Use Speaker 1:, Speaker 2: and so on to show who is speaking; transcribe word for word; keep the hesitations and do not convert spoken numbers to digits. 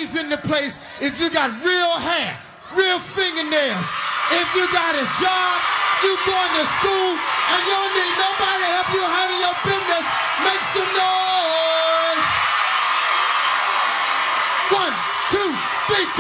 Speaker 1: ladies in the place, if you got real hair, real fingernails, if you got a job, you going to school, and you don't need nobody to help you handle your business, make some noise.